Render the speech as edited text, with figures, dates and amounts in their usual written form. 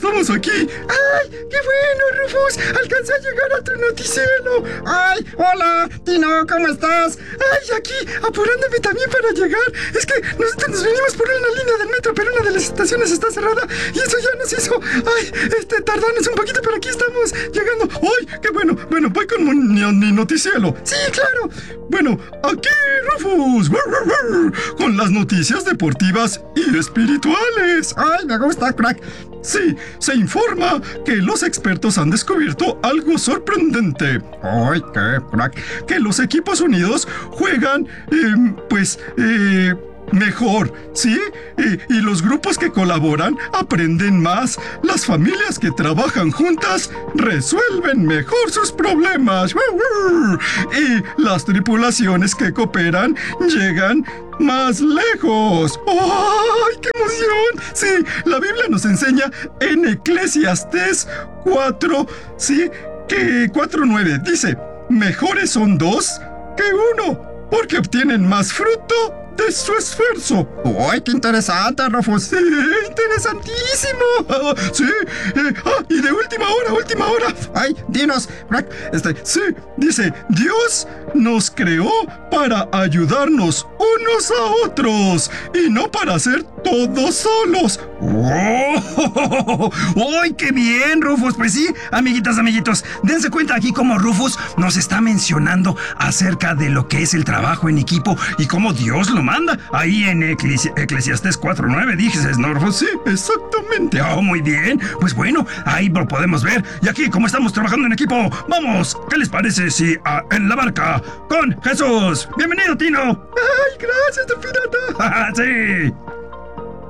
estamos aquí. ¡Ay, qué bueno, Rufus! Alcancé a llegar a tu noticiero. ¡Ay, hola, Tino! ¿Cómo estás? ¡Ay, aquí, apurándome también para llegar! Es que nosotros nos venimos por una línea del metro, pero una de las estaciones está cerrada y eso ya nos hizo... ¡Ay, tardarnos un poquito, pero aquí estamos llegando! ¡Ay, qué bueno! Bueno, voy con mi noticiero. ¡Sí, claro! Bueno, aquí, Rufus, con las noticias deportivas y espirituales. ¡Ay, me gusta, crack! Sí, se informa que los expertos han descubierto algo sorprendente. ¡Ay, qué crack! Que los equipos unidos juegan, mejor, ¿sí? Y los grupos que colaboran aprenden más. Las familias que trabajan juntas resuelven mejor sus problemas. Y las tripulaciones que cooperan llegan más lejos. ¡Ay, qué emoción! Sí, la Biblia nos enseña en Eclesiastés 4, ¿sí? Que 4:9 dice: mejores son dos que uno, porque obtienen más fruto de su esfuerzo. ¡Ay, qué interesante, Rufus! ¡Sí, interesantísimo! Sí, y de última hora. ¡Ay, dinos! Sí, dice: Dios nos creó para ayudarnos unos a otros y no para hacer todos solos. ¡Oh! ¡Ay, qué bien, Rufus! Pues sí, amiguitas, amiguitos, dense cuenta aquí cómo Rufus nos está mencionando acerca de lo que es el trabajo en equipo y cómo Dios lo manda. Ahí en Eclesiastés 4:9 dices, ¿no, Rufus? Sí, exactamente. Oh, muy bien. Pues bueno, ahí lo podemos ver. Y aquí, como estamos trabajando en equipo, vamos, ¿qué les parece si en la barca con Jesús? ¡Bienvenido, Tino! ¡Ay, gracias, Delfinata! ¡Sí!